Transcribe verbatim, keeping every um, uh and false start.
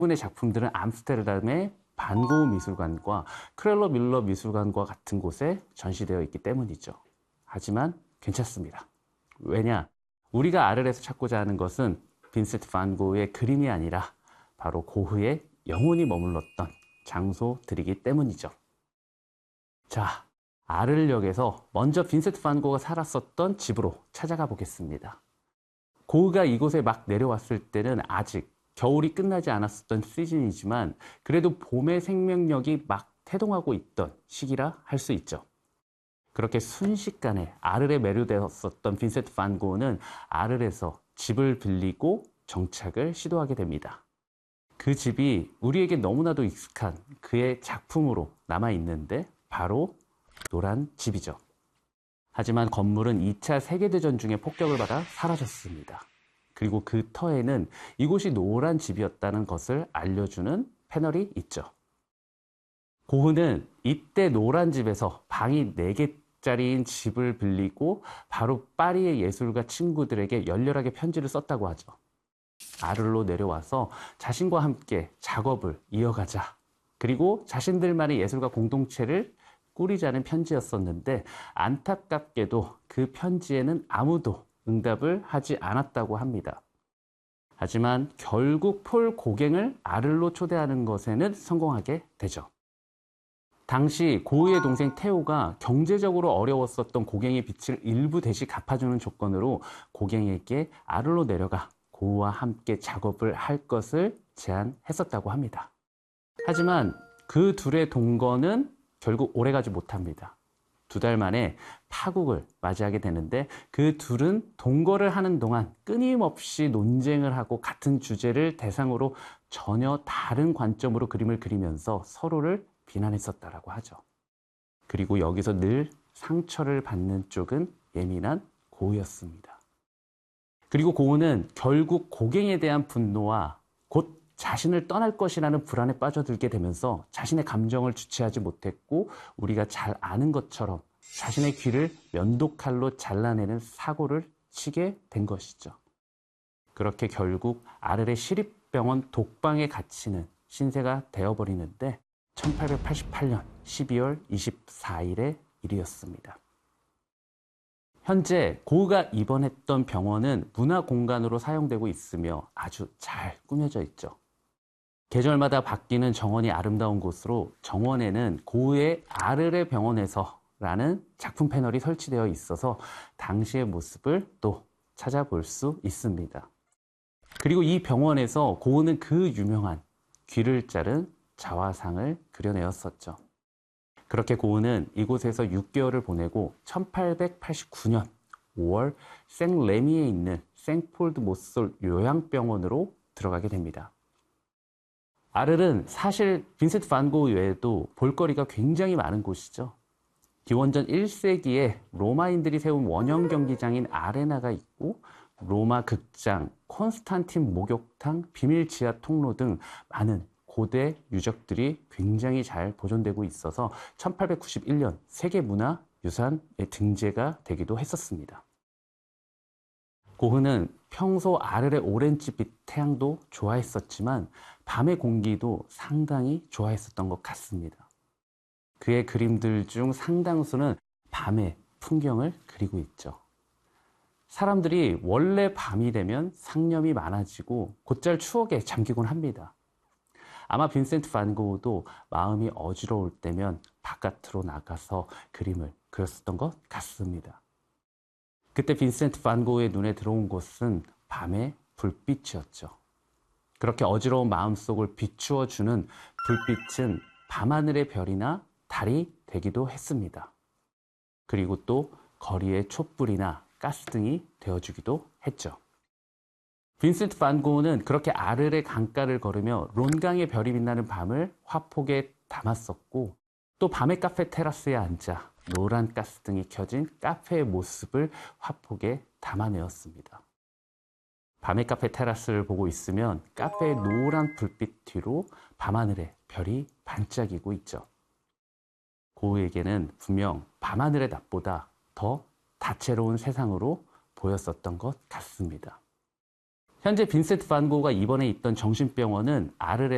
분의 작품들은 암스테르담의 반고흐 미술관과 크렐러 밀러 미술관과 같은 곳에 전시되어 있기 때문이죠. 하지만 괜찮습니다. 왜냐? 우리가 아르레에서 찾고자 하는 것은 빈센트 반 고흐의 그림이 아니라 바로 고흐의 영혼이 머물렀던 장소들이기 때문이죠. 자, 아를역에서 먼저 빈센트 반 고흐가 살았었던 집으로 찾아가 보겠습니다. 고흐가 이곳에 막 내려왔을 때는 아직 겨울이 끝나지 않았었던 시즌이지만 그래도 봄의 생명력이 막 태동하고 있던 시기라 할 수 있죠. 그렇게 순식간에 아르레에 매료되었었던 빈센트 반 고흐는 아르레에서 집을 빌리고 정착을 시도하게 됩니다. 그 집이 우리에게 너무나도 익숙한 그의 작품으로 남아있는데 바로 노란 집이죠. 하지만 건물은 이 차 세계대전 중에 폭격을 받아 사라졌습니다. 그리고 그 터에는 이곳이 노란 집이었다는 것을 알려주는 패널이 있죠. 고흐는 이때 노란 집에서 방이 네 개짜리인 집을 빌리고 바로 파리의 예술가 친구들에게 열렬하게 편지를 썼다고 하죠. 아를로 내려와서 자신과 함께 작업을 이어가자. 그리고 자신들만의 예술가 공동체를 꾸리자는 편지였었는데 안타깝게도 그 편지에는 아무도 응답을 하지 않았다고 합니다. 하지만 결국 폴 고갱을 아를로 초대하는 것에는 성공하게 되죠. 당시 고흐의 동생 테오가 경제적으로 어려웠었던 고갱의 빚을 일부 대신 갚아주는 조건으로 고갱에게 아를로 내려가 고흐와 함께 작업을 할 것을 제안했었다고 합니다. 하지만 그 둘의 동거는 결국 오래가지 못합니다. 두 달 만에 파국을 맞이하게 되는데 그 둘은 동거를 하는 동안 끊임없이 논쟁을 하고 같은 주제를 대상으로 전혀 다른 관점으로 그림을 그리면서 서로를 비난했었다라고 하죠. 그리고 여기서 늘 상처를 받는 쪽은 예민한 고흐였습니다. 그리고 고흐는 결국 고갱에 대한 분노와 곧 자신을 떠날 것이라는 불안에 빠져들게 되면서 자신의 감정을 주체하지 못했고 우리가 잘 아는 것처럼 자신의 귀를 면도칼로 잘라내는 사고를 치게 된 것이죠. 그렇게 결국 아르레 시립병원 독방에 갇히는 신세가 되어버리는데 천팔백팔십팔 년 십이월 이십사일의 일이었습니다. 현재 고흐가 입원했던 병원은 문화공간으로 사용되고 있으며 아주 잘 꾸며져 있죠. 계절마다 바뀌는 정원이 아름다운 곳으로 정원에는 고흐의 아르레 병원에서라는 작품 패널이 설치되어 있어서 당시의 모습을 또 찾아볼 수 있습니다. 그리고 이 병원에서 고흐는 그 유명한 귀를 자른 자화상을 그려내었었죠. 그렇게 고흐는 이곳에서 육 개월을 보내고 천팔백팔십구 년 오월 생레미에 있는 생폴드 모솔 요양병원으로 들어가게 됩니다. 아를은 사실 빈센트 반 고흐 외에도 볼거리가 굉장히 많은 곳이죠. 기원전 일 세기에 로마인들이 세운 원형 경기장인 아레나가 있고 로마 극장, 콘스탄틴 목욕탕, 비밀 지하 통로 등 많은 고대 유적들이 굉장히 잘 보존되고 있어서 천팔백구십일 년 세계문화유산에 등재가 되기도 했었습니다. 고흐는 평소 아르레 오렌지빛 태양도 좋아했었지만 밤의 공기도 상당히 좋아했었던 것 같습니다. 그의 그림들 중 상당수는 밤의 풍경을 그리고 있죠. 사람들이 원래 밤이 되면 상념이 많아지고 곧잘 추억에 잠기곤 합니다. 아마 빈센트 반 고흐도 마음이 어지러울 때면 바깥으로 나가서 그림을 그렸었던 것 같습니다. 그때 빈센트 반 고흐의 눈에 들어온 것은 밤의 불빛이었죠. 그렇게 어지러운 마음속을 비추어주는 불빛은 밤하늘의 별이나 달이 되기도 했습니다. 그리고 또 거리의 촛불이나 가스등이 되어주기도 했죠. 빈센트 반 고흐는 그렇게 아르레 강가를 걸으며 론강의 별이 빛나는 밤을 화폭에 담았었고 또 밤의 카페 테라스에 앉아 노란 가스등이 켜진 카페의 모습을 화폭에 담아내었습니다. 밤의 카페 테라스를 보고 있으면 카페의 노란 불빛 뒤로 밤하늘에 별이 반짝이고 있죠. 고흐에게는 분명 밤하늘의 낮보다 더 다채로운 세상으로 보였었던 것 같습니다. 현재 빈센트 반 고흐가 입원해 있던 정신병원은 아르레